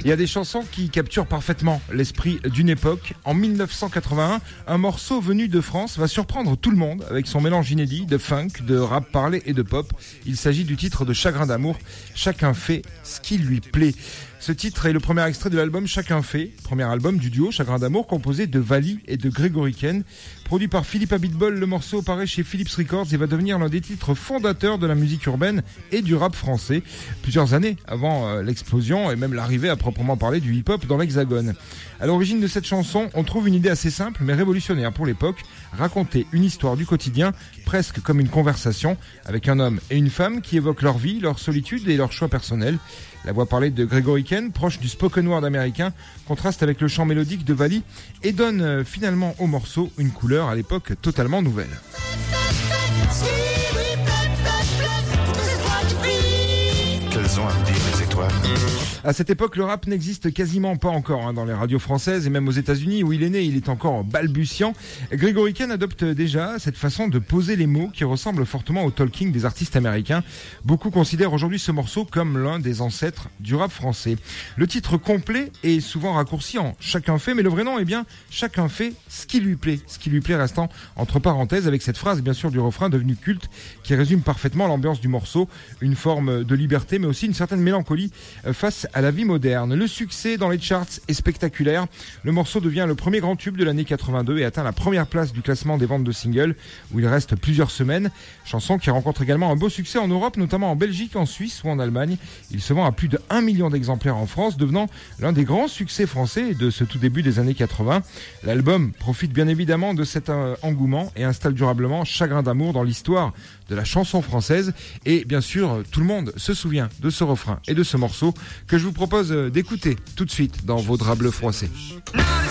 Il y a des chansons qui capturent parfaitement l'esprit d'une époque. En 1981, un morceau venu de France va surprendre tout le monde avec son mélange inédit de funk, de rap parlé et de pop. Il s'agit du titre de Chagrin d'amour, Chacun fait ce qui lui plaît. Ce titre est le premier extrait de l'album Chacun fait, premier album du duo Chagrin d'amour composé de Vali et de Grégory Ken. Produit par Philippe Abitbol, le morceau paraît chez Philips Records et va devenir l'un des titres fondateurs de la musique urbaine et du rap français, plusieurs années avant l'explosion et même l'arrivée à proprement parler du hip-hop dans l'Hexagone. À l'origine de cette chanson, on trouve une idée assez simple mais révolutionnaire pour l'époque, raconter une histoire du quotidien, presque comme une conversation, avec un homme et une femme qui évoquent leur vie, leur solitude et leurs choix personnels. La voix parlée de Grégory Ken, proche du spoken word américain, contraste avec le chant mélodique de Vali et donne finalement au morceau une couleur à l'époque totalement nouvelle. Qu'elles ont à me dire les étoiles. À cette époque, le rap n'existe quasiment pas encore dans les radios françaises et même aux États-Unis où il est né, il est encore balbutiant. Grégory Ken adopte déjà cette façon de poser les mots qui ressemble fortement au talking des artistes américains. Beaucoup considèrent aujourd'hui ce morceau comme l'un des ancêtres du rap français. Le titre complet est souvent raccourci en Chacun fait, mais le vrai nom est bien Chacun fait ce qui lui plaît. Ce qui lui plaît restant entre parenthèses avec cette phrase bien sûr du refrain devenu culte qui résume parfaitement l'ambiance du morceau, une forme de liberté mais aussi une certaine mélancolie face à la vie moderne. Le succès dans les charts est spectaculaire. Le morceau devient le premier grand tube de l'année 82 et atteint la première place du classement des ventes de singles où il reste plusieurs semaines. Chanson qui rencontre également un beau succès en Europe, notamment en Belgique, en Suisse ou en Allemagne. Il se vend à plus de 1 million d'exemplaires en France, devenant l'un des grands succès français de ce tout début des années 80. L'album profite bien évidemment de cet engouement et installe durablement Chagrin d'amour dans l'histoire de la chanson française. Et bien sûr, tout le monde se souvient de ce refrain et de ce morceau que je vous propose d'écouter tout de suite dans vos draps bleus froissés.